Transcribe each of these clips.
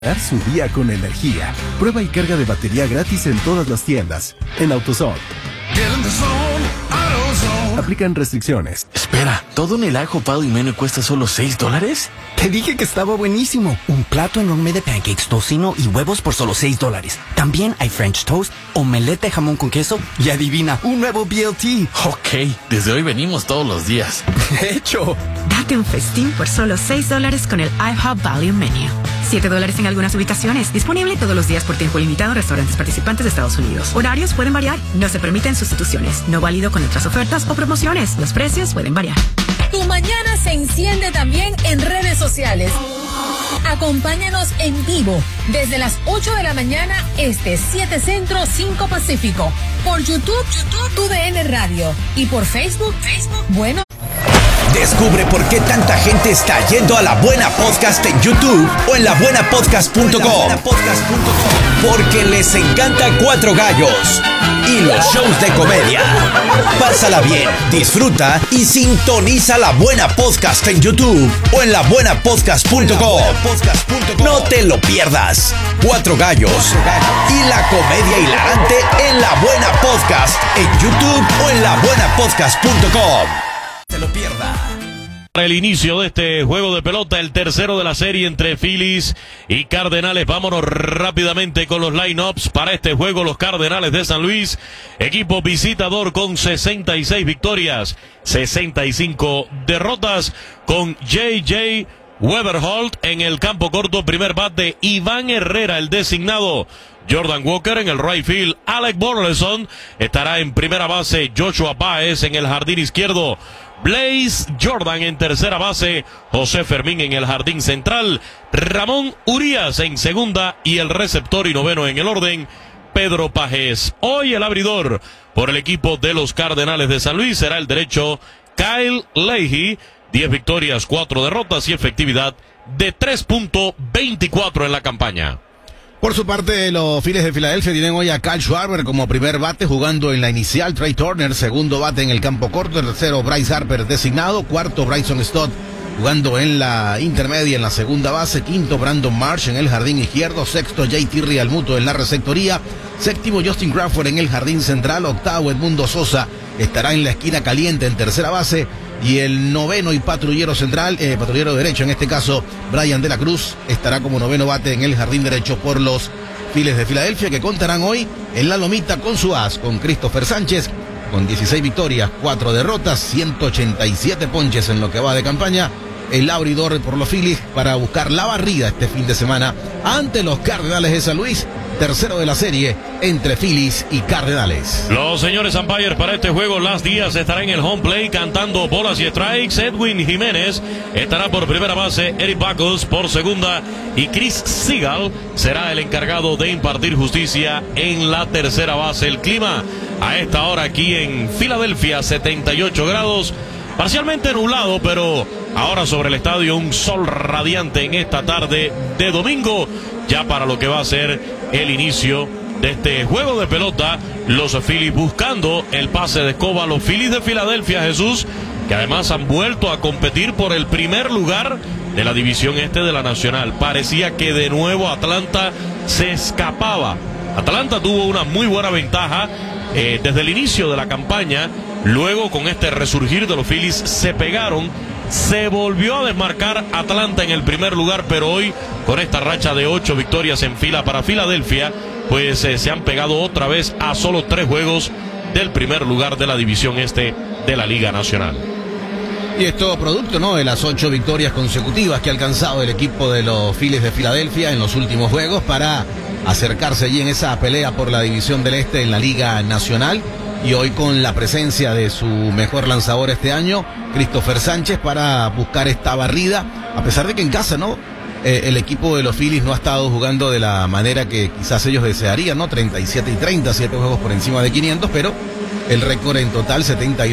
Dar su día con energía. Prueba y carga de batería gratis en todas las tiendas. En AutoZone. Aplican restricciones. Espera, ¿todo en el ajo, pado y menú cuesta solo $6? Te dije que estaba buenísimo. Un plato enorme de pancakes, tocino y huevos por solo $6. También hay French toast, omelette de jamón con queso y adivina, un nuevo BLT. Ok, desde hoy venimos todos los días. ¡Hecho! Date un festín por solo $6 con el IHOP Value Menu. $7 en algunas ubicaciones. Disponible todos los días por tiempo limitado en restaurantes participantes de Estados Unidos. Horarios pueden variar. No se permiten sustituciones. No válido con otras ofertas o promociones. Los precios pueden variar. Tu mañana se enciende también en redes sociales. Acompáñanos en vivo desde las 8 de la mañana 7 Centro, 5 Pacífico. Por YouTube, TUDN Radio. Y por Facebook, bueno. Descubre por qué tanta gente está yendo a La Buena Podcast en YouTube o en labuenapodcast.com. Porque les encanta Cuatro Gallos y los shows de comedia. Pásala bien, disfruta y sintoniza La Buena Podcast en YouTube o en labuenapodcast.com. No te lo pierdas. Cuatro Gallos y la comedia hilarante en La Buena Podcast en YouTube o en labuenapodcast.com. Se lo pierda. Para el inicio de este juego de pelota, el tercero de la serie entre Phillies y Cardenales. Vámonos rápidamente con los lineups para este juego. Los Cardenales de San Luis, equipo visitador con 66 victorias, 65 derrotas, con J.J. Weberholt en el campo corto, primer bate, Iván Herrera, el designado. Jordan Walker en el right field, Alec Burleson estará en primera base, Joshua Baez en el jardín izquierdo, Blaze Jordan en tercera base, José Fermín en el jardín central, Ramón Urias en segunda y el receptor y noveno en el orden, Pedro Pajés. Hoy el abridor por el equipo de los Cardenales de San Luis será el derecho Kyle Leahy, 10 victorias, 4 derrotas y efectividad de 3.24 en la campaña. Por su parte, los Phillies de Filadelfia tienen hoy a Kyle Schwarber como primer bate jugando en la inicial, Trey Turner segundo bate en el campo corto, tercero Bryce Harper designado, cuarto Bryson Stott jugando en la intermedia en la segunda base, quinto Brandon Marsh en el jardín izquierdo, sexto JT Realmuto en la receptoría, séptimo Justin Crawford en el jardín central, octavo Edmundo Sosa estará en la esquina caliente en tercera base, y el noveno y patrullero central, patrullero derecho en este caso, Brian de la Cruz, estará como noveno bate en el jardín derecho por los Phillies de Filadelfia, que contarán hoy en la lomita con su as, con Christopher Sánchez, con 16 victorias, 4 derrotas, 187 ponches en lo que va de campaña, el abridor por los Phillies para buscar la barrida este fin de semana ante los Cardenales de San Luis. Tercero de la serie entre Phillies y Cardenales. Los señores umpires para este juego, Las Díaz estará en el home plate cantando bolas y strikes. Edwin Jiménez estará por primera base, Eric Backus por segunda y Chris Seagal será el encargado de impartir justicia en la tercera base. El clima a esta hora aquí en Filadelfia, 78 grados, parcialmente nublado, pero ahora sobre el estadio un sol radiante en esta tarde de domingo, ya para lo que va a ser el inicio de este juego de pelota. Los Phillies buscando el pase de escoba. Los Phillies de Filadelfia, Jesús, que además han vuelto a competir por el primer lugar de la división este de la Nacional. Parecía que de nuevo Atlanta se escapaba. Atlanta tuvo una muy buena ventaja desde el inicio de la campaña. Luego, con este resurgir de los Phillies, se pegaron. Se volvió a desmarcar Atlanta en el primer lugar, pero hoy, con esta racha de 8 victorias en fila para Filadelfia, pues se han pegado otra vez a solo 3 juegos del primer lugar de la división este de la Liga Nacional. Y esto producto, ¿no?, de las 8 victorias consecutivas que ha alcanzado el equipo de los Phillies de Filadelfia en los últimos juegos para acercarse allí en esa pelea por la división del este en la Liga Nacional. Y hoy con la presencia de su mejor lanzador este año, Christopher Sánchez, para buscar esta barrida, a pesar de que en casa, ¿no?, el equipo de los Phillies no ha estado jugando de la manera que quizás ellos desearían, ¿no? 37-30, 7 juegos por encima de 500, pero el récord en total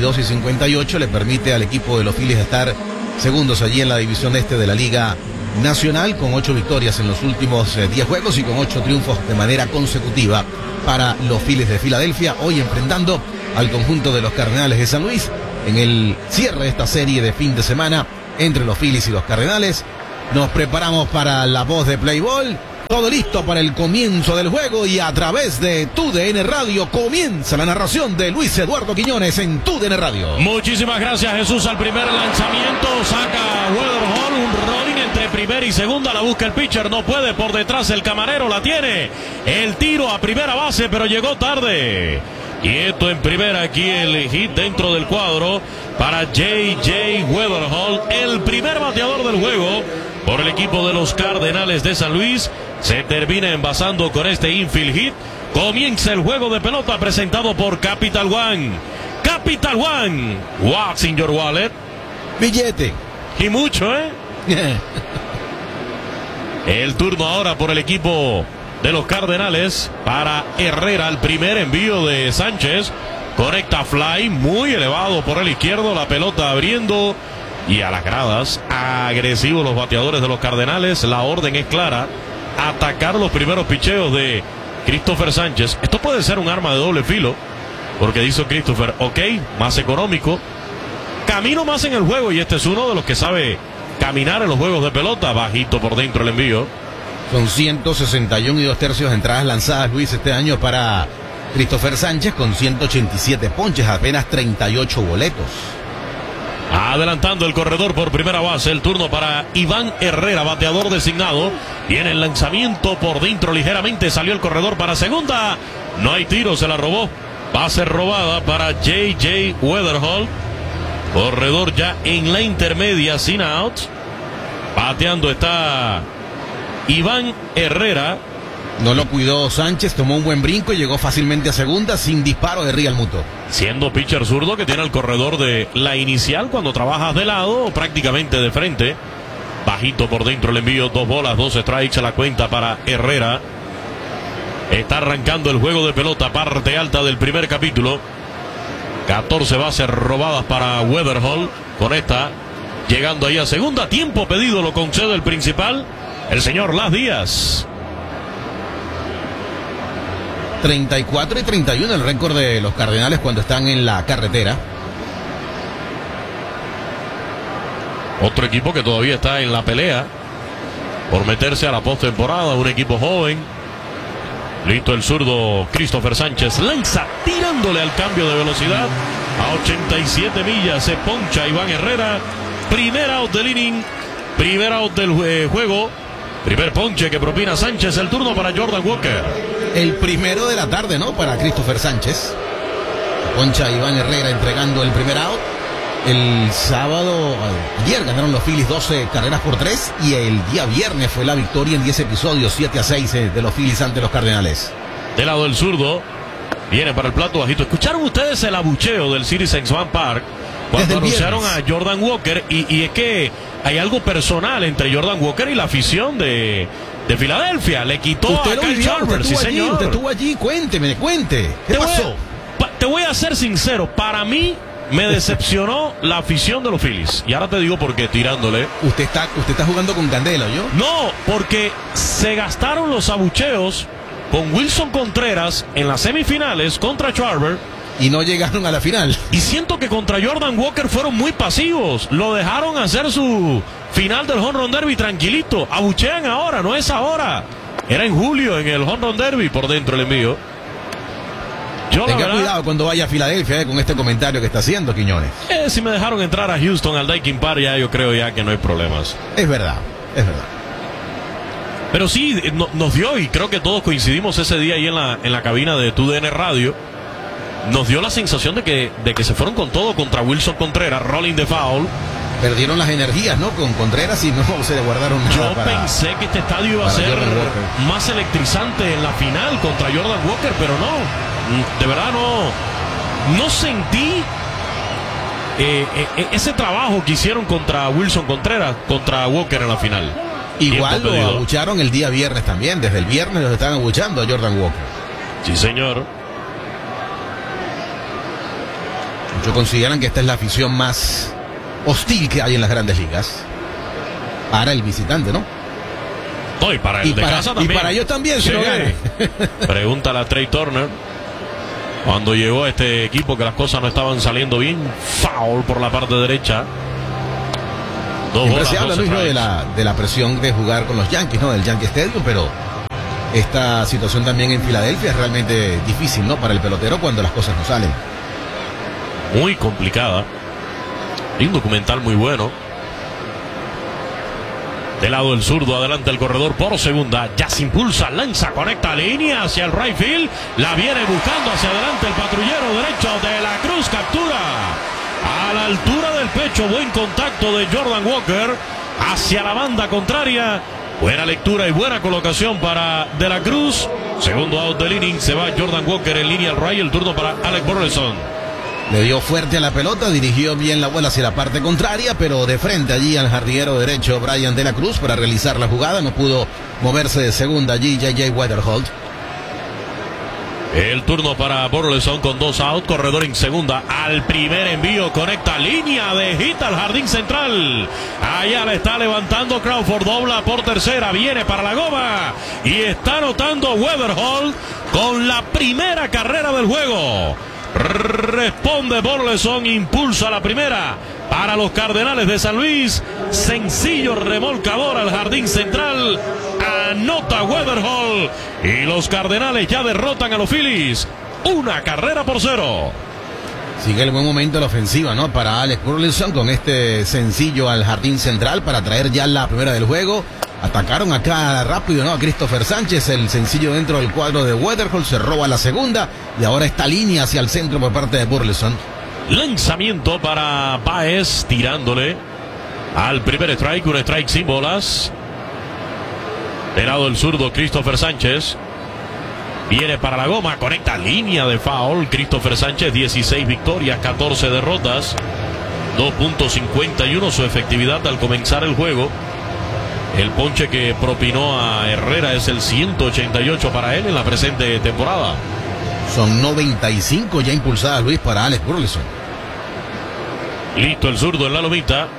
72-58 le permite al equipo de los Phillies estar segundos allí en la división este de la Liga Nacional, con 8 victorias en los últimos 10 juegos y con 8 triunfos de manera consecutiva para los Phillies de Filadelfia, hoy enfrentando al conjunto de los Cardenales de San Luis en el cierre de esta serie de fin de semana entre los Phillies y los Cardenales. Nos preparamos para la voz de Play Ball Todo listo para el comienzo del juego y a través de TUDN Radio comienza la narración de Luis Eduardo Quiñones en TUDN Radio. Muchísimas gracias, Jesús. Al primer lanzamiento saca Weatherhall, un rolling entre primera y segunda, la busca el pitcher, no puede, por detrás el camarero la tiene, el tiro a primera base, pero llegó tarde. Quieto en primera, aquí el hit dentro del cuadro para J.J. Weatherhall, el primer bateador del juego por el equipo de los Cardenales de San Luis. Se termina envasando con este infield hit. Comienza el juego de pelota presentado por Capital One. Capital One, what's in your wallet? Billete. Y mucho, ¿eh? El turno ahora por el equipo de los Cardenales para Herrera, el primer envío de Sánchez. Conecta fly, muy elevado por el izquierdo, la pelota abriendo y a las gradas. Agresivos los bateadores de los Cardenales. La orden es clara: atacar los primeros picheos de Christopher Sánchez. Esto puede ser un arma de doble filo, porque dice Christopher, ok, más económico, camino más en el juego, y este es uno de los que sabe caminar en los juegos de pelota. Bajito por dentro el envío. Son 161 2/3 entradas lanzadas, Luis, este año para Christopher Sánchez, con 187 ponches, apenas 38 boletos. Adelantando el corredor por primera base, el turno para Iván Herrera, bateador designado. Viene el lanzamiento por dentro ligeramente, salió el corredor para segunda. No hay tiro, se la robó. Base robada para J.J. Weatherhall. Corredor ya en la intermedia, sin outs. Bateando está Iván Herrera. No lo cuidó Sánchez, tomó un buen brinco y llegó fácilmente a segunda sin disparo de Real Muto. Siendo pitcher zurdo que tiene el corredor de la inicial cuando trabajas de lado o prácticamente de frente. Bajito por dentro el envío, 2 bolas, 2 strikes a la cuenta para Herrera. Está arrancando el juego de pelota, parte alta del primer capítulo. 14 bases robadas para Weatherhall. Con esta, llegando ahí a segunda, tiempo pedido lo concede el principal, el señor Las Díaz. 34 y 31 el récord de los Cardenales cuando están en la carretera. Otro equipo que todavía está en la pelea por meterse a la postemporada, un equipo joven. Listo el zurdo Christopher Sánchez, lanza tirándole al cambio de velocidad a 87 millas, se poncha Iván Herrera. Primer out del inning, primer out del juego, primer ponche que propina Sánchez. El turno para Jordan Walker. El primero de la tarde, ¿no? Para Christopher Sánchez. Poncha Iván Herrera entregando el primer out. El sábado, ayer ganaron los Phillies 12 carreras por 3 y el día viernes fue la victoria en 10 episodios, 7-6 de los Phillies ante los Cardenales. Del lado del zurdo, viene para el plato bajito. ¿Escucharon ustedes el abucheo del Citizens Bank Park cuando anunciaron a Jordan Walker? Y es que hay algo personal entre Jordan Walker y la afición de Filadelfia. Le quitó a Kyle Schwarber, sí señor. Usted estuvo allí, cuente. ¿Qué pasó? Te voy a ser sincero, para mí me decepcionó la afición de los Phillies. Y ahora te digo por qué, tirándole. Usted está jugando con candela, ¿yo? No, porque se gastaron los abucheos con Wilson Contreras en las semifinales contra Schwarber. Y no llegaron a la final. Y siento que contra Jordan Walker fueron muy pasivos. Lo dejaron hacer su final del Home Run Derby tranquilito. Abuchean ahora, no es ahora. Era en julio en el Home Run Derby por dentro el envío. Tenga cuidado cuando vaya a Filadelfia con este comentario que está haciendo Quiñones. Si me dejaron entrar a Houston al Daikin Park, ya yo creo ya que no hay problemas. Es verdad. Pero sí, nos dio, y creo que todos coincidimos ese día ahí en la cabina de TUDN Radio, nos dio la sensación de que se fueron con todo contra Wilson Contreras, rolling de foul. Perdieron las energías, ¿no? Con Contreras y no se guardaron nada. Yo pensé que este estadio iba a ser más electrizante en la final contra Jordan Walker, pero no. De verdad no sentí ese trabajo que hicieron contra Wilson Contreras, contra Walker en la final. Igual lo abucharon el día viernes también. Desde el viernes los están abuchando a Jordan Walker. Sí, señor. Muchos consideran que esta es la afición más hostil que hay en las grandes ligas para el visitante, ¿no? No, y para el de casa también. Y para ellos también, si no gane. Pregúntale a Trey Turner cuando llegó a este equipo que las cosas no estaban saliendo bien. Foul por la parte derecha. Siempre se habla, Luis, ¿no? de la presión de jugar con los Yankees, ¿no? Del Yankee Stadium, pero esta situación también en Filadelfia es realmente difícil, ¿no? Para el pelotero cuando las cosas no salen. Muy complicada. Hay un documental muy bueno. Del lado del zurdo, adelante el corredor por segunda. Ya se impulsa, lanza, conecta línea hacia el right field. La viene buscando hacia adelante el patrullero derecho de la Cruz. Captura a la altura del pecho. Buen contacto de Jordan Walker hacia la banda contraria. Buena lectura y buena colocación para De la Cruz. Segundo out del inning. Se va Jordan Walker en línea al right. El turno para Alec Burleson. Le dio fuerte a la pelota, dirigió bien la bola hacia la parte contraria, pero de frente allí al jardinero derecho Brian De la Cruz para realizar la jugada. No pudo moverse de segunda allí J.J. Wetherholt. El turno para Burleson con 2 out, corredor en segunda. Al primer envío, conecta línea de hit al jardín central. Allá le está levantando Crawford, dobla por tercera, viene para la goma. Y está anotando Wetherholt con la primera carrera del juego. Responde Burleson, impulsa la primera para los Cardenales de San Luis. Sencillo remolcador al jardín central. Anota Wetherholt y los Cardenales ya derrotan a los Phillies 1-0. Sigue el buen momento de la ofensiva, ¿no? Para Alex Burleson con este sencillo al jardín central para traer ya la primera del juego. Atacaron acá rápido, ¿no? A Christopher Sánchez, el sencillo dentro del cuadro de Wetherholt, se roba la segunda y ahora esta línea hacia el centro por parte de Burleson. Lanzamiento para Baez, tirándole al primer strike, un strike sin bolas. Del lado del zurdo, Christopher Sánchez. Viene para la goma, conecta línea de foul. Christopher Sánchez, 16 victorias, 14 derrotas. 2.51 su efectividad al comenzar el juego. El ponche que propinó a Herrera es el 188 para él en la presente temporada. Son 95 ya impulsadas, Luis, para Alex Burleson. Listo el zurdo en la lomita.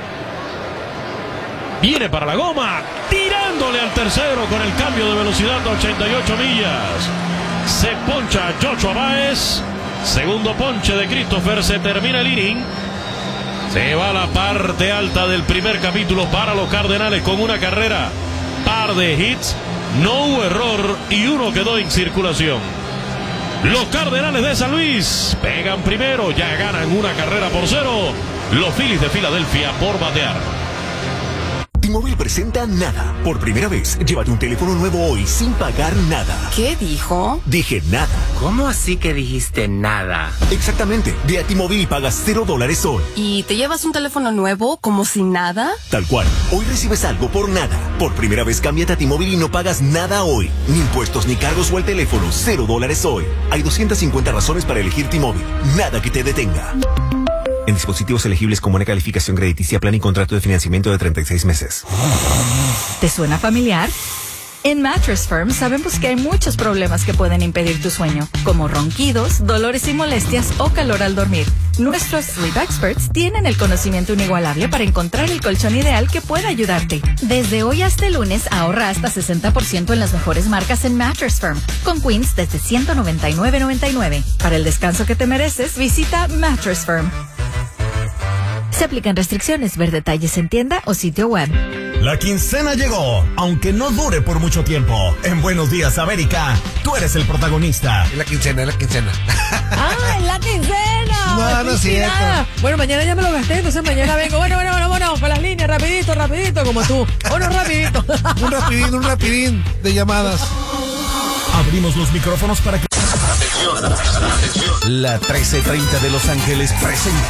Viene para la goma, tirándole al tercero con el cambio de velocidad a 88 millas. Se poncha Joshua Baez. Segundo ponche de Christopher, se termina el inning. Se va a la parte alta del primer capítulo para los Cardenales con una carrera, par de hits, no hubo error y uno quedó en circulación. Los Cardenales de San Luis pegan primero, ya ganan 1-0. Los Phillies de Filadelfia por batear. T-Mobile presenta Nada. Por primera vez, llévate un teléfono nuevo hoy sin pagar nada. ¿Qué dijo? Dije nada. ¿Cómo así que dijiste nada? Exactamente. Ve a T-Mobile y pagas $0 hoy. ¿Y te llevas un teléfono nuevo como sin nada? Tal cual. Hoy recibes algo por nada. Por primera vez, cámbiate a T-Mobile y no pagas nada hoy. Ni impuestos ni cargos o el teléfono. $0 hoy. Hay 250 razones para elegir T-Mobile. Nada que te detenga. En dispositivos elegibles con buena calificación crediticia, plan y contrato de financiamiento de 36 meses. ¿Te suena familiar? En Mattress Firm sabemos que hay muchos problemas que pueden impedir tu sueño, como ronquidos, dolores y molestias o calor al dormir. Nuestros Sleep Experts tienen el conocimiento inigualable para encontrar el colchón ideal que pueda ayudarte. Desde hoy hasta el lunes ahorra hasta 60% en las mejores marcas en Mattress Firm, con Queens desde $199.99. Para el descanso que te mereces, visita Mattress Firm. Se aplican restricciones. Ver detalles en tienda o sitio web. La quincena llegó, aunque no dure por mucho tiempo. En Buenos Días, América, tú eres el protagonista. Es la quincena. ¡Ah, es la quincena! No, no es cierto. Bueno, mañana ya me lo gasté, entonces mañana vengo. Bueno, con las líneas, rapidito, como tú. Bueno, rapidito. Un rapidín de llamadas. Abrimos los micrófonos para que... La 1330 de Los Ángeles presenta